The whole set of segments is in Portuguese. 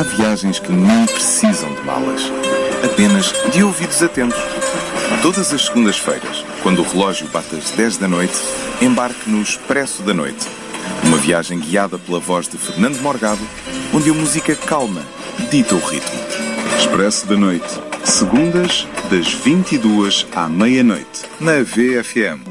viagens que não precisam de malas, apenas de ouvidos atentos. Todas as segundas-feiras, quando o relógio bate às 10 da noite, embarque no Expresso da Noite. Uma viagem guiada pela voz de Fernando Morgado, onde a música calma dita o ritmo. Expresso da Noite, segundas, das 22 à meia-noite, na VFM.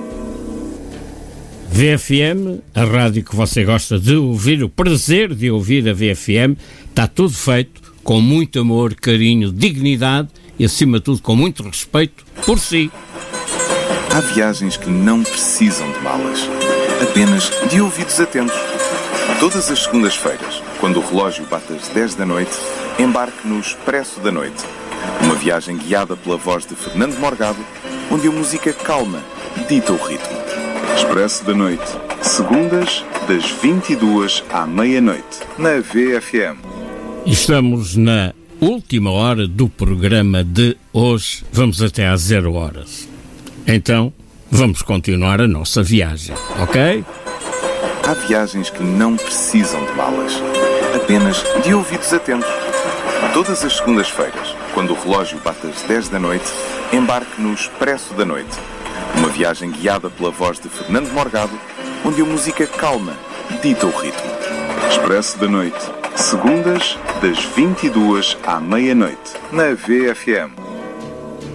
VFM, a rádio que você gosta de ouvir, o prazer de ouvir a VFM, está tudo feito com muito amor, carinho, dignidade e, acima de tudo, com muito respeito por si. Há viagens que não precisam de malas, apenas de ouvidos atentos. Todas as segundas-feiras, quando o relógio bate às 10 da noite, embarque no Expresso da Noite. Uma viagem guiada pela voz de Fernando Morgado, onde a música calma dita o ritmo. Expresso da Noite, segundas, das 22 à meia-noite, na VFM. Estamos na última hora do programa de hoje. Vamos até às 0 horas. Então, vamos continuar a nossa viagem, ok? Há viagens que não precisam de malas, apenas de ouvidos atentos. Todas as segundas-feiras, quando o relógio bate às 10 da noite, embarque no Expresso da Noite. Uma viagem guiada pela voz de Fernando Morgado, onde a música calma dita o ritmo. Expresso da Noite, segundas, das 22 à meia-noite, na VFM.